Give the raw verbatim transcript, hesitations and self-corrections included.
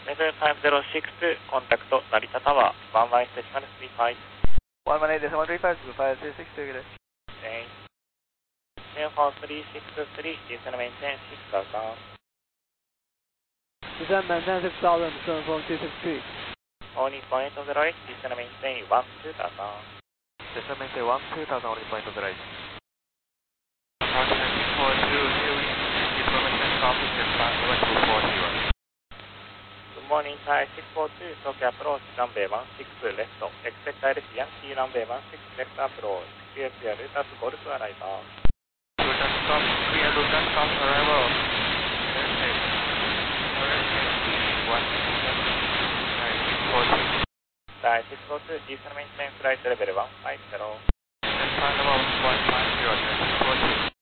レベルごゼロろく、コンタクト、成田タワー、ワンワンエイトデシマルスリーファイブ。 ワンワンエイトデシマルスリーファイブ、ファイブスリーシックス、take it. Okay. Airfall three six three, descend maintain six thousand. Descend maintain six thousand, descend from two six three. Only point of the right, descend maintain one two thousand. Descend maintain one two thousand, only point of the right. Roger, six four two, here we information traffic is one two four zero. Good morning, Thai six four two, Tokyo approach, runway one six left, expect direct Yankee runway one six left approach, clear clear, Lutas Golf arrival. Lutas Golf, clear Lutas Golf arrival. one six four two. Thai six four two, descend maintain flight level one five zero. Descend level one five zero, six four two.